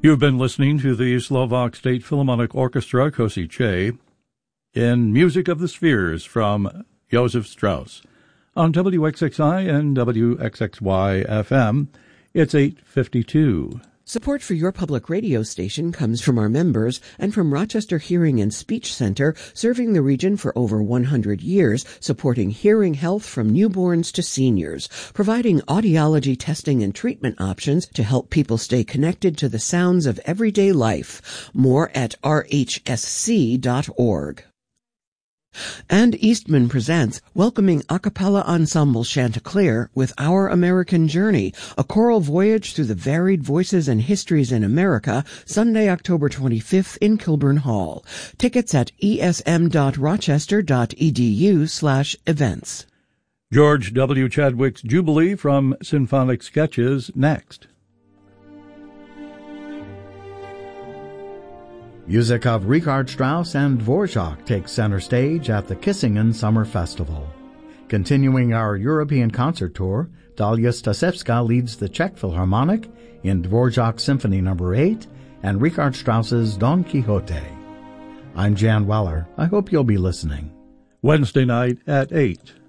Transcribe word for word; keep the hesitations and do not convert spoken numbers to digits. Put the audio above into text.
You've been listening to the Slovak State Philharmonic Orchestra, Košice, in Music of the Spheres from Joseph Strauss. On W X X I and W X X Y F M, it's eight fifty-two. Support for your public radio station comes from our members and from Rochester Hearing and Speech Center, serving the region for over one hundred years, supporting hearing health from newborns to seniors, providing audiology testing and treatment options to help people stay connected to the sounds of everyday life. More at r h s c dot org. And Eastman presents welcoming a cappella ensemble Chanticleer with Our American Journey, a choral voyage through the varied voices and histories in America, Sunday, October twenty-fifth in Kilburn Hall. Tickets at e s m dot rochester dot e d u slash events. George W. Chadwick's Jubilee from Symphonic Sketches next. Music of Richard Strauss and Dvorak takes center stage at the Kissingen Summer Festival. Continuing our European concert tour, Dalia Stasevska leads the Czech Philharmonic in Dvorak's Symphony Number eight and Richard Strauss's Don Quixote. I'm Jan Weller. I hope you'll be listening. Wednesday night at eight.